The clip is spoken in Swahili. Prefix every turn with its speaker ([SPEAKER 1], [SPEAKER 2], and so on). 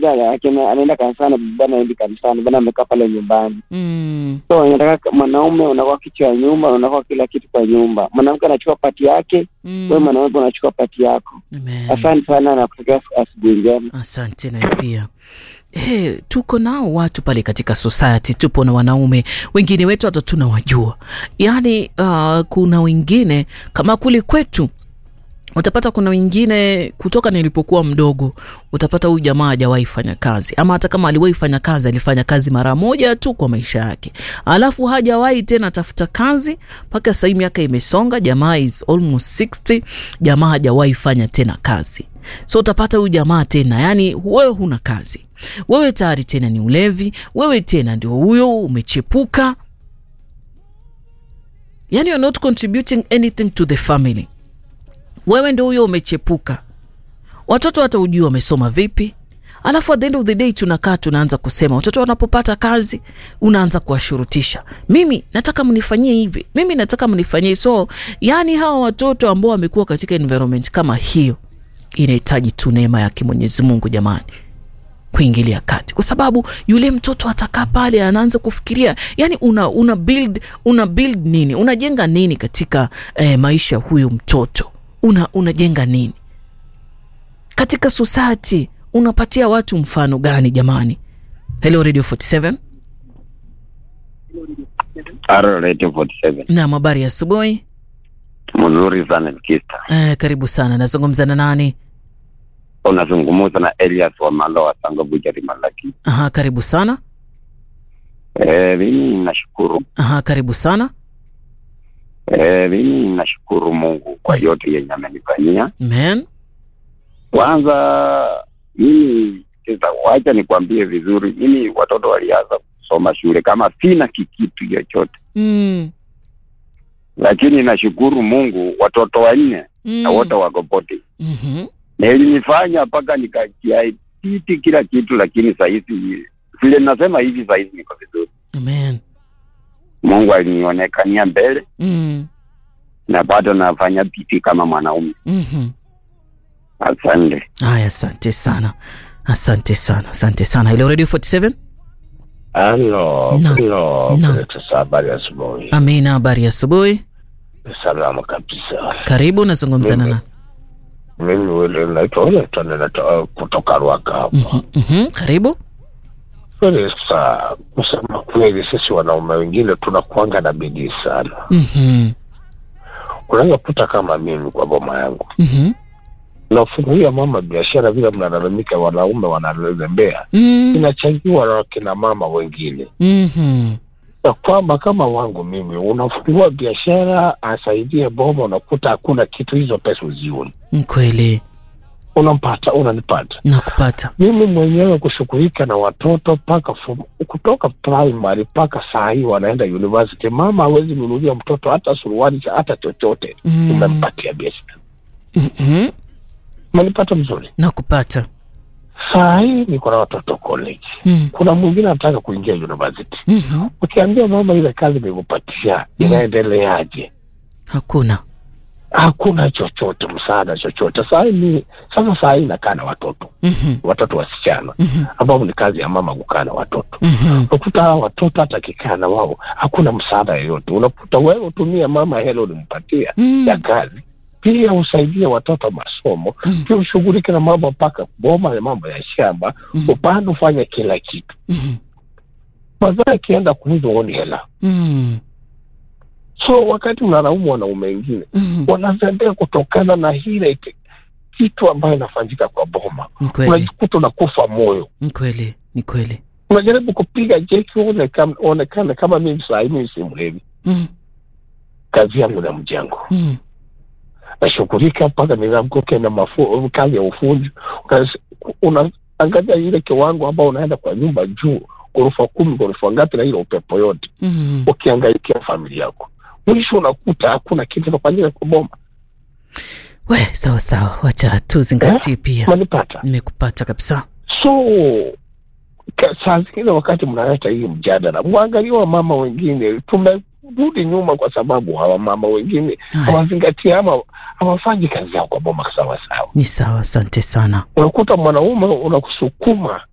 [SPEAKER 1] mmoja anaenda kanisani, bwana anaenda kanisani, bwana amekaa pale nyumbani. So nataka mwanaume unakuwa kichwa ya nyumba, unakuwa kila kitu kwa nyumba. Mwanamke anachukua pati yake, wewe mwanaume unachukua pati yako. Asante sana na kutakia asubuhi njema.
[SPEAKER 2] Asante na pia. Tuko nao watu pale katika society, tupo na wanaume wengine wetu hata tunawajua. Yaani kuna wengine kama kule kwetu utapata kuna wengine kutoka nilipokuwa mdogo, utapata huyu jamaa hajawahi fanya kazi, ama hata kama aliwahi fanya kazi alifanya kazi mara moja tu kwa maisha yake, alafu hajawahi tena tafuta kazi mpaka sasa miaka imesonga, jamaa is almost 60, jamaa hajawahi fanya tena kazi. So utapata huyu jamaa tena, yani wewe huna kazi, wewe tayari tena ni ulevi, wewe tena ndio huyo umechepuka, yani you're not contributing anything to the family. Wewe ndio huyo umechepuka. Watoto hata ujui wamesoma vipi. Alafu at the end of the day tunakaa tunaanza kusema, watoto wanapopata kazi unaanza kuwashurutisha, mimi nataka mnifanyie hivi, mimi nataka mnifanyie. So yani hawa watoto ambao wamekuwa katika environment kama hiyo, inahitaji tu neema ya Mwenyezi Mungu jamani kuingilia kati, kwa sababu yule mtoto atakaa pale anaanza kufikiria, yani una build nini, unajenga nini katika maisha huyo mtoto, unajenga nini katika society, unapatia watu mfano gani jamani? Hello Radio 47.
[SPEAKER 3] Hello Radio 47.
[SPEAKER 2] Na habari ya asubuhi.
[SPEAKER 3] Mzuri sana Kista.
[SPEAKER 2] Karibu sana. Nazungumza na nani?
[SPEAKER 3] Unazungumza na Elias wa Malo wa Sango Bujari Malaki.
[SPEAKER 2] Karibu sana.
[SPEAKER 3] Mimi nashukuru.
[SPEAKER 2] Karibu sana.
[SPEAKER 3] Mimi nashukuru Mungu kwa yote yenye amenifanyia.
[SPEAKER 2] Amen.
[SPEAKER 3] Kwanza mimi wacha nikwambie vizuri, mimi watoto walianza kusoma shule kama sina kitu chochote. Lakini nashukuru Mungu watoto wanne na wote wako poti. Na ilinifanya mpaka nikakia kila kitu, lakini sasa hivi vile nasema hivi sasa hivi niko vizuri.
[SPEAKER 2] Amen.
[SPEAKER 3] Mungu alinionekania mbele. Na bado nafanya bidii kama mwanaume. Asante.
[SPEAKER 2] Asante sana. Asante sana. Asante sana. Hello Radio 47.
[SPEAKER 4] Hello. Habari ya asubuhi.
[SPEAKER 2] Amina, habari ya asubuhi.
[SPEAKER 4] Salama kabisa.
[SPEAKER 2] Karibu, nazungumza na
[SPEAKER 4] mimi wale naitwa kutoka Ruaka hapa.
[SPEAKER 2] Karibu.
[SPEAKER 4] Sasa kusema kweli sisi wanaume wengine tunakuanga na bidii sana. Unaweza kuta kama mimi kwa boma yangu. Nafungulia mama biashara vile mnalalamika wanaume wanalembea. Inachangiwa na kina mama wengine. Na kwamba kama wangu mimi unafungua biashara asaidie boma, unakuta hakuna kitu, hizo pesa uzioni.
[SPEAKER 2] Kweli.
[SPEAKER 4] Unanipata.
[SPEAKER 2] Nakupata.
[SPEAKER 4] Mimi mwenyewe kushughulika na watoto paka kutoka primary paka saa hii wanaenda university, mama hawezi nunulia mtoto hata suruali hata chochote. Umempatia biashara. Manipata mzuri.
[SPEAKER 2] Nakupata.
[SPEAKER 4] Saa hii niko na watoto college. Kuna mwingine anataka kuingia university. Ukiambia mama ile kazi nimekupatia, inaendeleaje? Hakuna chochote, msaada chochote. Saa hii nakaa na watoto. Watoto wasichana. Ambao ni kazi ya mama kukaa na watoto. Unakuta watoto hata kikaa na wao hakuna msaada yoyote. Unakuta wewe utumia mama hela ulimpatia ya kazi. Pia usaidie watoto masomo. Pia ushughulike na mambo paka boma na mambo ya shamba. Upande ufanye kila kitu. Baadaye kienda kuuza uone hela. So wakati mnalaumu wanaume wengine, wanazembea kutokana na hile kitu ambayo inafanyika kwa boma. Unajikuta unakufa moyo.
[SPEAKER 2] Ni kweli.
[SPEAKER 4] Unajaribu kupiga jeki onekane kama mimi saa hii mimi si mlevi. Kazi yangu na mjengo. Nashughulika mpaka ninaamkoke na kazi ya ufundi. Unaangalia ile kiwango ambao unaenda kwa nyumba juu, ghorofa 10, ghorofa ngapi na ile upepo yote. Ukiangaikia familia yako, mwisho unakuta hakuna kitu kinafanyika kwa boma.
[SPEAKER 2] Sawa, wacha tuzingatie pia.
[SPEAKER 4] Manipata.
[SPEAKER 2] Nimekupata kabisa.
[SPEAKER 4] So saa zingine wakati mnaleta hii mjadala, muangalie wa mama wengine. Tumerudi nyuma kwa sababu hawa mama wengine hawazingatia ama hawafanyi kazi yao kwa boma sawa.
[SPEAKER 2] Ni sawa, asante sana.
[SPEAKER 4] Unakuta mwanaume unakusukuma